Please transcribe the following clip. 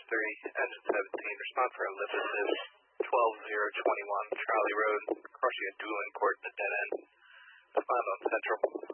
engine 17, respond for ellipsis 12021 Charlie Road, crossing a dueling court in a dead end. Respond on Central.